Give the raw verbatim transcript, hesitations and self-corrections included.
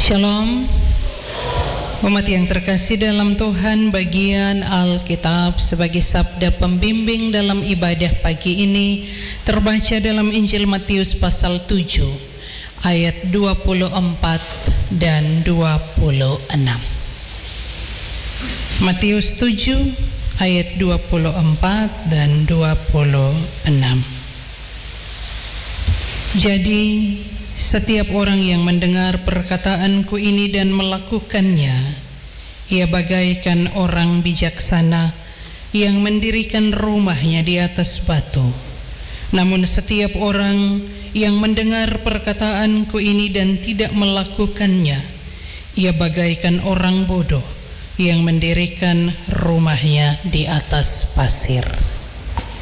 Shalom. Umat yang terkasih dalam Tuhan, bagian Alkitab sebagai sabda pembimbing dalam ibadah pagi ini terbaca dalam Injil Matius pasal tujuh ayat dua puluh empat dan dua puluh enam. Matius tujuh ayat dua puluh empat dan dua puluh enam. Jadi setiap orang yang mendengar perkataanku ini dan melakukannya, ia bagaikan orang bijaksana yang mendirikan rumahnya di atas batu. Namun setiap orang yang mendengar perkataanku ini dan tidak melakukannya, ia bagaikan orang bodoh yang mendirikan rumahnya di atas pasir.